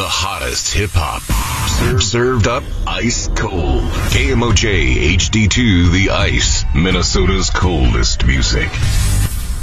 The hottest hip-hop. Served up ice cold. KMOJ HD2 The Ice. Minnesota's coldest music.